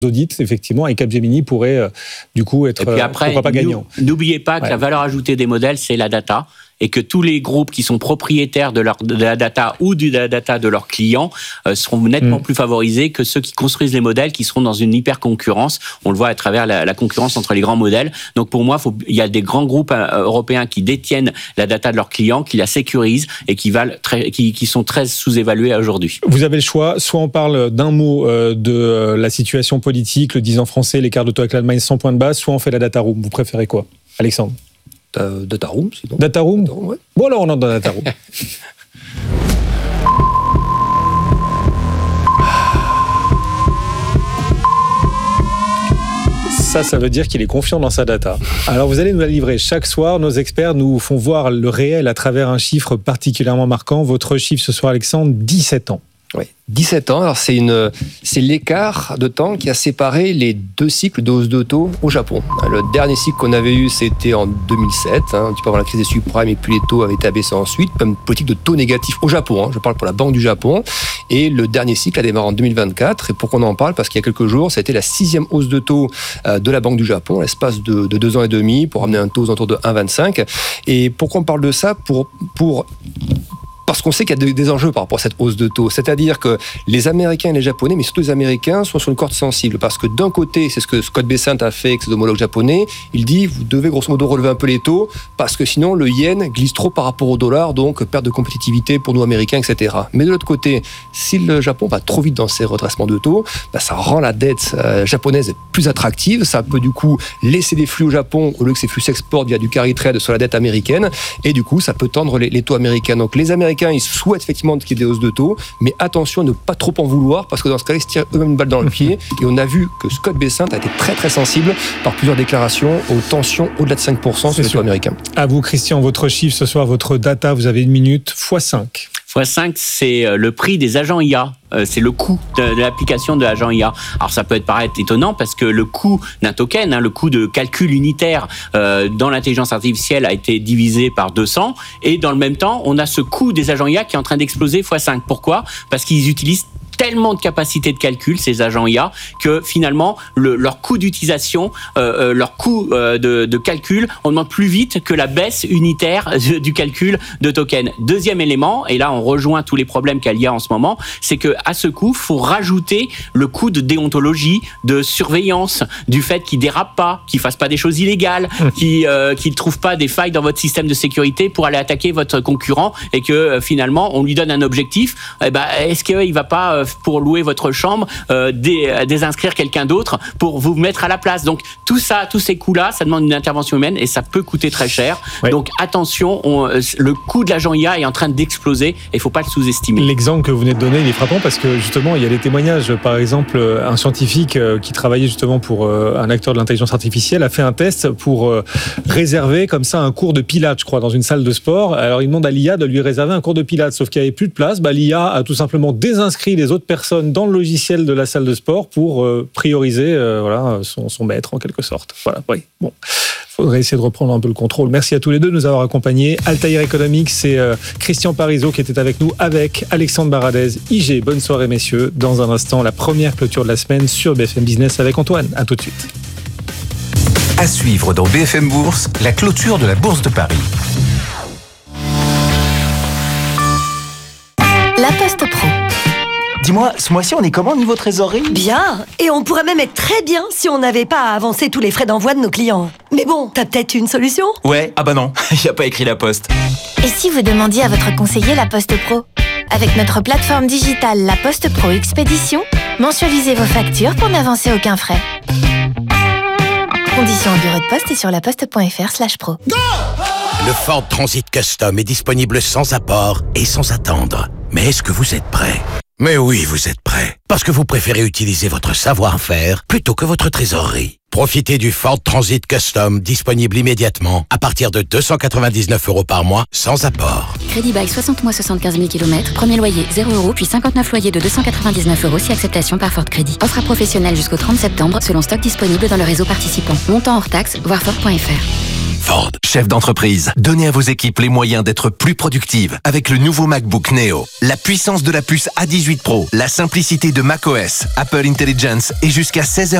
audits, effectivement, et Capgemini pourrait du coup être pourquoi pas gagnant. N'oubliez pas que la valeur ajoutée des modèles, c'est la data, et que tous les groupes qui sont propriétaires de la data ou de la data de leurs clients seront nettement plus favorisés que ceux qui construisent les modèles, qui seront dans une hyper concurrence. On le voit à travers la concurrence entre les grands modèles. Donc pour moi, il y a des grands groupes européens qui détiennent la data de leurs clients, qui la sécurisent et qui sont très sous-évalués aujourd'hui. Vous avez le choix, soit on parle d'un mot de la situation politique, le disant français, l'écart de taux avec l'Allemagne 100 points de base, soit on fait la data room. Vous préférez quoi, Alexandre? Data room, sinon. Data room, ouais. Bon, alors on entre dans la data room. Ça veut dire qu'il est confiant dans sa data. Alors vous allez nous la livrer chaque soir. Nos experts nous font voir le réel à travers un chiffre particulièrement marquant. Votre chiffre ce soir, Alexandre, 17 ans. Oui, 17 ans. Alors c'est l'écart de temps qui a séparé les deux cycles de hausse de taux au Japon. Le dernier cycle qu'on avait eu, c'était en 2007, un petit peu avant la crise des subprimes, et puis les taux avaient été abaissés ensuite. Même politique de taux négatifs au Japon. Je parle pour la Banque du Japon. Et le dernier cycle a démarré en 2024. Et pourquoi on en parle? Parce qu'il y a quelques jours, ça a été la 6e hausse de taux de la Banque du Japon, à l'espace de 2 ans et demi, pour amener un taux aux alentours de 1,25. Et pourquoi on parle de ça? Parce qu'on sait qu'il y a des enjeux par rapport à cette hausse de taux. C'est-à-dire que les Américains et les Japonais, mais surtout les Américains, sont sur une corde sensible. Parce que d'un côté, c'est ce que Scott Bessent a fait avec ses homologues japonais, il dit, vous devez grosso modo relever un peu les taux, parce que sinon le yen glisse trop par rapport au dollar, donc perte de compétitivité pour nous Américains, etc. Mais de l'autre côté, si le Japon va trop vite dans ses redressements de taux, ça rend la dette japonaise plus attractive, ça peut du coup laisser des flux au Japon, au lieu que ces flux s'exportent via du carry trade sur la dette américaine, et du coup ça peut tendre les taux américains. Donc les Américains, ils souhaitent effectivement qu'il y ait des hausses de taux, mais attention à ne pas trop en vouloir, parce que dans ce cas-là, ils se tirent eux-mêmes une balle dans le pied. Et on a vu que Scott Bessent a été très très sensible par plusieurs déclarations aux tensions au-delà de 5% sur les taux américains. À vous, Christian, votre chiffre ce soir, votre data, vous avez 1 minute, x5. x5, c'est le prix des agents IA. C'est le coût de l'application de l'agent IA. Alors ça peut paraître étonnant parce que le coût d'un token, le coût de calcul unitaire dans l'intelligence artificielle a été divisé par 200, et dans le même temps, on a ce coût des agents IA qui est en train d'exploser x5. Pourquoi? Parce qu'ils utilisent tellement de capacité de calcul, ces agents IA, que finalement, leur coût d'utilisation, leur coût de calcul augmente plus vite que la baisse unitaire du calcul de token. Deuxième élément, et là on rejoint tous les problèmes qu'il y a en ce moment, c'est que à ce coût, faut rajouter le coût de déontologie, de surveillance, du fait qu'ils dérapent pas, qu'ils fassent pas des choses illégales, qu'ils trouvent pas des failles dans votre système de sécurité pour aller attaquer votre concurrent, et que finalement on lui donne un objectif. Est-ce qu'il va pas, pour louer votre chambre, désinscrire quelqu'un d'autre pour vous mettre à la place? Donc tout ça, tous ces coûts-là, ça demande une intervention humaine et ça peut coûter très cher. Oui. Donc attention, le coût de l'agent IA est en train d'exploser et il ne faut pas le sous-estimer. L'exemple que vous venez de donner, il est frappant parce que justement, il y a des témoignages. Par exemple, un scientifique qui travaillait justement pour un acteur de l'intelligence artificielle a fait un test pour réserver comme ça un cours de pilates, je crois, dans une salle de sport. Alors il demande à l'IA de lui réserver un cours de pilates, sauf qu'il n'y avait plus de place. L'IA a tout simplement désinscrit les autres personnes dans le logiciel de la salle de sport pour prioriser son maître en quelque sorte. Voilà, oui. Bon, faudrait essayer de reprendre un peu le contrôle. Merci à tous les deux de nous avoir accompagnés. Altair Economics, c'est Christian Parizeau qui était avec nous, avec Alexandre Baradez, IG. Bonne soirée messieurs. Dans un instant, la première clôture de la semaine sur BFM Business avec Antoine. À tout de suite. À suivre dans BFM Bourse, la clôture de la Bourse de Paris. La Poste Pro. Dis-moi, ce mois-ci, on est comment niveau trésorerie? Bien, et on pourrait même être très bien si on n'avait pas à avancer tous les frais d'envoi de nos clients. Mais bon, t'as peut-être une solution? Ouais, non, il n'y a pas écrit La Poste. Et si vous demandiez à votre conseiller La Poste Pro? Avec notre plateforme digitale La Poste Pro Expédition, mensualisez vos factures pour n'avancer aucun frais. Conditions au bureau de poste et sur laposte.fr/pro. Le Ford Transit Custom est disponible sans apport et sans attendre. Mais est-ce que vous êtes prêt? Mais oui, vous êtes prêt. Parce que vous préférez utiliser votre savoir-faire plutôt que votre trésorerie. Profitez du Ford Transit Custom disponible immédiatement à partir de 299 € par mois sans apport. Crédit bail 60 mois 75 000 km, premier loyer 0 € puis 59 loyers de 299 € si acceptation par Ford Crédit. Offre à professionnels jusqu'au 30 septembre selon stock disponible dans le réseau participant. Montant hors taxe, voir Ford.fr. Ford. Chef d'entreprise, donnez à vos équipes les moyens d'être plus productives avec le nouveau MacBook Neo. La puissance de la puce A18 Pro, la simplicité de macOS, Apple Intelligence et jusqu'à 16h